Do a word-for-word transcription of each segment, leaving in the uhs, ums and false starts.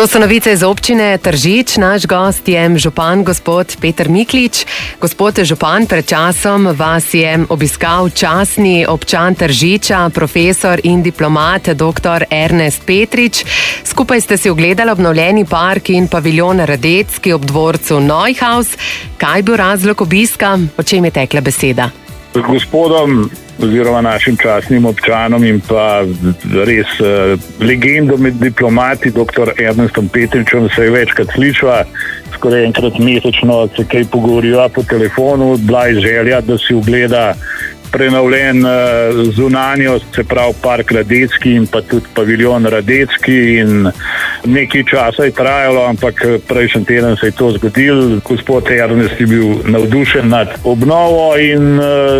To so novice iz občine Tržič. Naš gost je župan gospod Peter Miklič. Gospod župan, pred časom vas je obiskal častni občan Tržiča, profesor in diplomat doktor Ernest Petrič. Skupaj ste si ogledali obnovljeni park in paviljon Radetski ob dvorcu Neuhaus. Kaj je bil razlog obiska? O čem je tekla beseda? Z gospodom oziroma našim častnim občanom in pa res uh, legendo med diplomati, doktor Ernestom Petričem, se je večkrat slišala, skoraj enkrat mesečno se kaj pogovoriva po telefonu, bila je želja, da si ogleda prenovljen uh, zunanjost, se pravi park Radetski in pa tudi paviljon Radetski, in nekaj časa je trajalo, ampak prejšnji teden se je to zgodilo. Gospod Ernest je bil navdušen nad obnovo in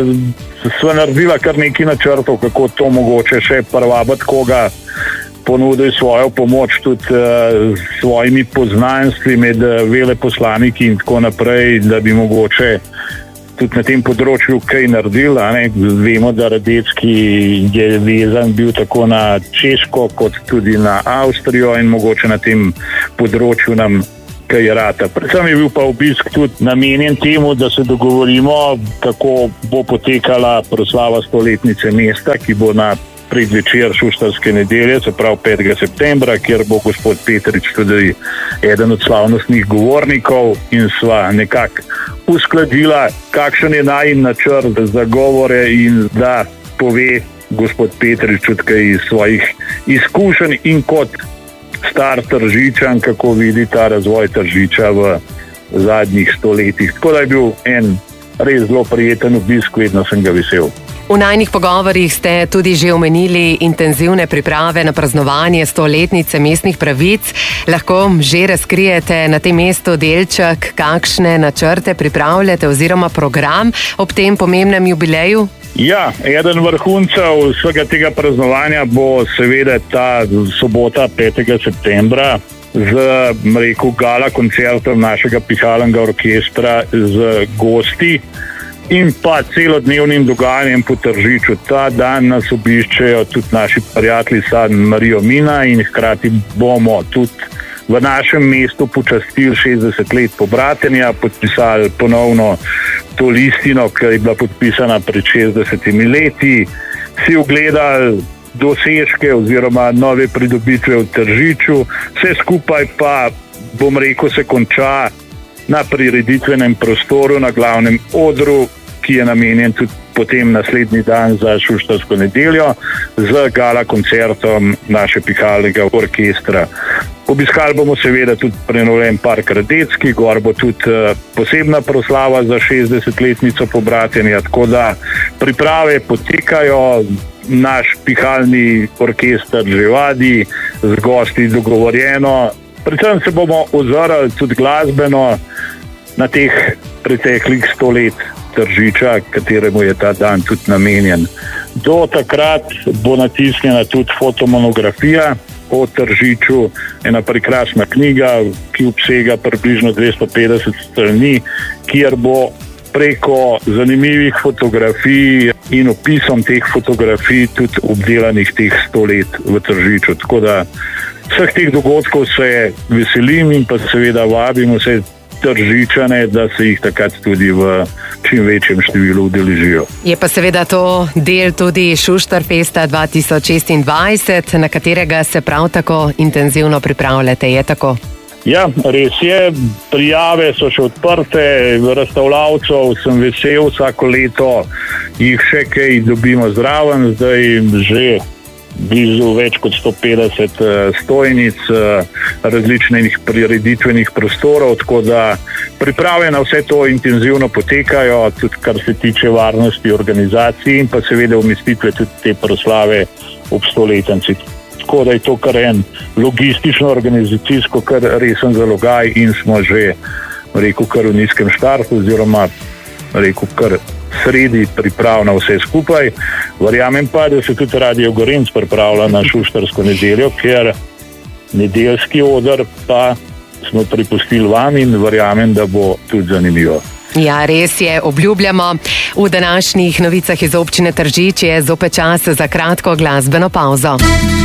uh, sva naredila kar nekaj načrtov, kako to mogoče še privabiti koga, ponudil svojo pomoč tudi uh, s svojimi poznanstvi med uh, veleposlaniki in tako naprej, da bi mogoče tudi na tem področju kaj naredil. Vemo, da Radetski je vezan bil tako na Češko kot tudi na Avstrijo in mogoče na tem področju nam kaj rata. Predvsem je bil pa obisk tudi namenjen temu, da se dogovorimo, kako bo potekala proslava stoletnice mesta, ki bo na predvečer Šuštarske nedelje, se pravi petega septembra, kjer bo gospod Petrič tudi eden od slavnostnih govornikov, in sva nekako uskladila, kakšen je najin načrt za govore in da pove gospod Petrič tudi iz svojih izkušenj in kot star Tržičan, kako vidi ta razvoj Tržiča v zadnjih stoletjih. Tako da je bil en res zelo prijeten obisk, vedno sem ga vesel. V najnih pogovorih ste tudi že omenili intenzivne priprave na praznovanje stoletnice mestnih pravic. Lahko že razkrijete na tem mestu delček, kakšne načrte pripravljate oziroma program ob tem pomembnem jubileju? Ja, eden vrhuncev vsega tega praznovanja bo seveda ta sobota petega septembra z, rekel, gala koncertom našega pihalnega orkestra z gosti in pa celodnevnim dogajanjem po Tržiču. Ta dan nas obiščejo tudi naši prijatelji San Marijo Mina in hkrati bomo tudi v našem mestu počastili šestdeset let pobratenja, podpisali ponovno to listino, ki je bila podpisana pred šestdesetimi leti, si ogledali dosežke oziroma nove pridobitve v Tržiču, vse skupaj pa, bom rekel, se konča na prireditvenem prostoru na glavnem odru, ki je namenjen tudi potem naslednji dan za Šuštarsko nedeljo z gala koncertom naše pihalnega orkestra. Obiskali bomo seveda tudi prenovljen park Radetski, gor bo tudi posebna proslava za šestdesetletnico pobratenja, tako da priprave potekajo, naš pihalni orkester že vadi, z gosti dogovorjeno. Predvsem se bomo ozrali tudi glasbeno na teh preteklih sto let Tržiča, kateremu je ta dan tudi namenjen. Do takrat bo natisnjena tudi fotomonografija o Tržiču, ena prekrasna knjiga, ki obsega približno dvesto petdeset strani, kjer bo preko zanimivih fotografij in opisom teh fotografij tudi obdelanih teh sto let v Tržiču. Tako da vseh teh dogodkov se veselim in pa seveda vabim vse Tržičane, da se jih takrat tudi v čim večjem številu udeležijo. Je pa seveda to del tudi Šuštarfesta dva tisoč šestindvajset, na katerega se prav tako intenzivno pripravljate, je tako? Ja, res je. Prijave so še odprte, razstavljavcev sem vesel, vsako leto jih še kaj dobimo zraven, zdaj že blizu več kot sto petdeset stojnic, različnih prireditvenih prostorov, tako da priprave na vse to intenzivno potekajo, tudi kar se tiče varnosti organizacij in pa seveda umestitve tudi te proslave ob stoletnici. Tako da je to kar en logistično, organizacijsko kar resen zalogaj in smo že, rekel, kar v nizkem štartu oziroma, rekel, kar sredi priprav na vse skupaj. Verjamem pa, da se tudi Radio Gorenc pripravlja na Šuštarsko nedeljo, ker nedeljski oder pa smo pripustili vam in verjamem, da bo tudi zanimivo. Ja, res je, obljubljamo. V današnjih novicah iz občine Tržič je zopet čas za kratko glasbeno pavzo.